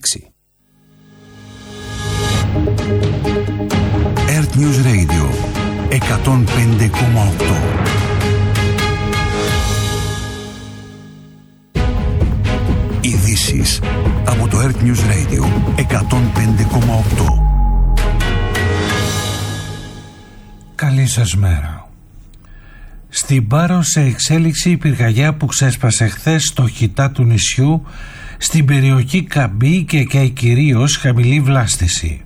Earth News Radio 105,8. Ειδήσεις από το Earth News Radio 105,8. Καλή σας μέρα. Στην Πάρο σε εξέλιξη η πυρκαγιά που ξέσπασε χθες στο χιτά του νησιού, στην περιοχή Καμπή και κυρίως χαμηλή βλάστηση.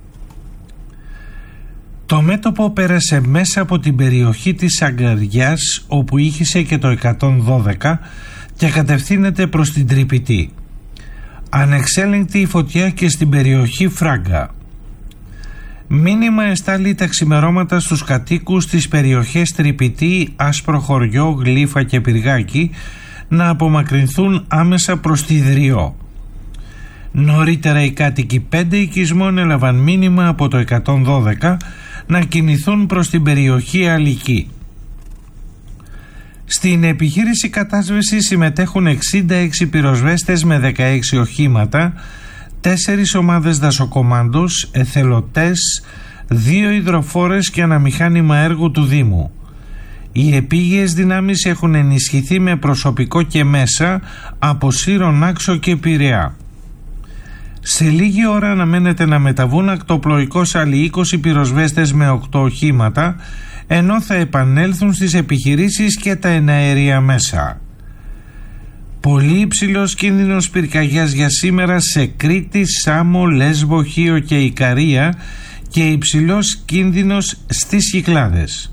Το μέτωπο πέρασε μέσα από την περιοχή της Αγκαριάς, όπου ήχησε και το 112 και κατευθύνεται προς την Τρυπητή. Ανεξέλεγκτη η φωτιά και στην περιοχή Φράγκα. Μήνυμα εστάλει τα ξημερώματα στους κατοίκους της περιοχές Τρυπητή, Άσπρο Χωριό, Γλύφα και Πυργάκι να απομακρυνθούν άμεσα προς τη Δριό. Νωρίτερα οι κάτοικοι 5 οικισμών έλαβαν μήνυμα από το 112 να κινηθούν προς την περιοχή Αλική. Στην επιχείρηση κατάσβεσης συμμετέχουν 66 πυροσβέστες με 16 οχήματα, 4 ομάδες δασοκομάντος, εθελωτές, 2 υδροφόρες και ένα μηχάνημα έργου του Δήμου. Οι επίγειες δυνάμεις έχουν ενισχυθεί με προσωπικό και μέσα από Σύρο, Νάξο και Πειραιά. Σε λίγη ώρα αναμένεται να μεταβούν ακτοπλοϊκώς άλλοι 20 πυροσβέστες με 8 οχήματα, ενώ θα επανέλθουν στις επιχειρήσεις και τα εναέρια μέσα. Πολύ υψηλός κίνδυνος πυρκαγιάς για σήμερα σε Κρήτη, Σάμο, Λέσβο, Χίο και Ικαρία και υψηλός κίνδυνος στις Κυκλάδες.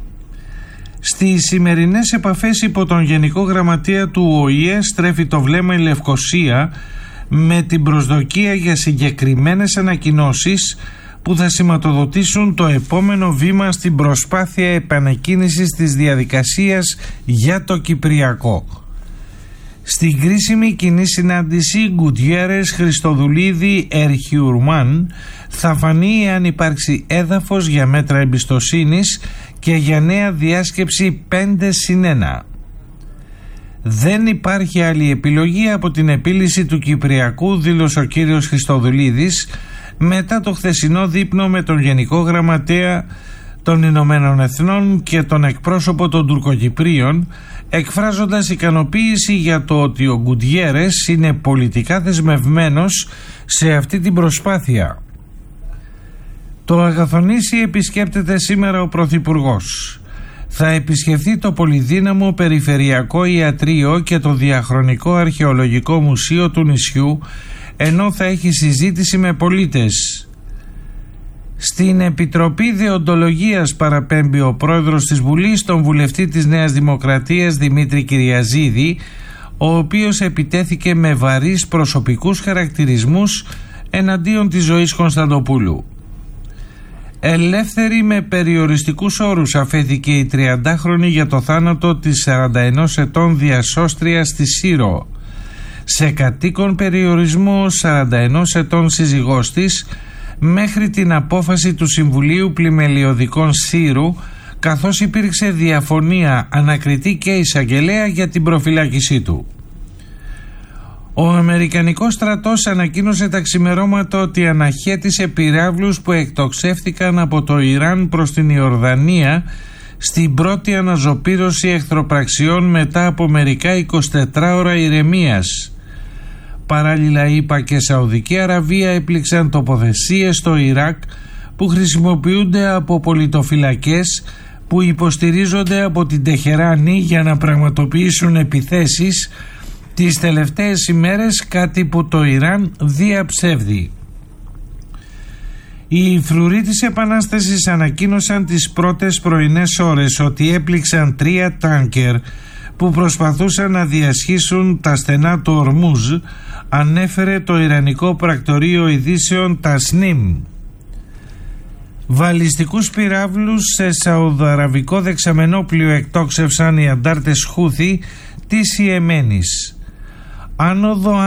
Στις σημερινές επαφές υπό τον Γενικό Γραμματεία του ΟΗΕ στρέφει το βλέμμα η Λευκοσία με την προσδοκία για συγκεκριμένες ανακοινώσεις που θα σηματοδοτήσουν το επόμενο βήμα στην προσπάθεια επανεκκίνησης της διαδικασίας για το Κυπριακό. Στην κρίσιμη κοινή συνάντηση Γκουτιέρες, Χριστοδουλίδη, Ερχιουρμάν θα φανεί αν υπάρξει έδαφος για μέτρα εμπιστοσύνης και για νέα διάσκεψη 5+1. Δεν υπάρχει άλλη επιλογή από την επίλυση του Κυπριακού, δήλωσε ο κύριος Χριστοδουλίδης μετά το χθεσινό δείπνο με τον Γενικό Γραμματέα των Ηνωμένων Εθνών και τον εκπρόσωπο των Τουρκοκυπρίων, εκφράζοντας ικανοποίηση για το ότι ο Γκουτιέρες είναι πολιτικά δεσμευμένος σε αυτή την προσπάθεια. Το Αγαθονήσι επισκέπτεται σήμερα ο Πρωθυπουργός. Θα επισκεφθεί το πολυδύναμο Περιφερειακό Ιατρείο και το Διαχρονικό Αρχαιολογικό Μουσείο του νησιού, ενώ θα έχει συζήτηση με πολίτες. Στην Επιτροπή Δεοντολογίας παραπέμπει ο πρόεδρος της Βουλής, τον βουλευτή της Νέας Δημοκρατίας Δημήτρη Κυριαζίδη, ο οποίος επιτέθηκε με βαρύς προσωπικούς χαρακτηρισμούς εναντίον της ζωής Κωνσταντοπούλου. Ελεύθερη με περιοριστικούς όρους αφέθηκε η 30χρονη για το θάνατο της 41 ετών διασώστριας στη Σύρο. Σε κατοίκον περιορισμό 41 ετών σύζυγός της μέχρι την απόφαση του Συμβουλίου Πλημελιωδικών Σύρου, καθώς υπήρξε διαφωνία ανακριτή και εισαγγελέα για την προφυλάκησή του. Ο Αμερικανικός στρατός ανακοίνωσε τα ξημερώματα ότι αναχέτησε πυράβλους που εκτοξεύτηκαν από το Ιράν προς την Ιορδανία στην πρώτη αναζωπήρωση εχθροπραξιών μετά από μερικά 24 ώρα ηρεμίας. Παράλληλα, ΗΠΑ και Σαουδική Αραβία έπληξαν τοποθεσίες στο Ιράκ που χρησιμοποιούνται από πολιτοφυλακές που υποστηρίζονται από την Τεχεράνη για να πραγματοποιήσουν επιθέσεις τις τελευταίες ημέρες, κάτι που το Ιράν διαψεύδει. Οι φρουροί της Επανάστασης ανακοίνωσαν τις πρώτες πρωινές ώρες ότι έπληξαν 3 τάνκερ που προσπαθούσαν να διασχίσουν τα στενά του Ορμούζ, ανέφερε το Ιρανικό πρακτορείο ειδήσεων Τασνίμ. Βαλιστικούς πυράβλους σε σαουδαραβικό δεξαμενόπλιο εκτόξευσαν οι αντάρτες Χούθη της Ιεμένης. Άνοδο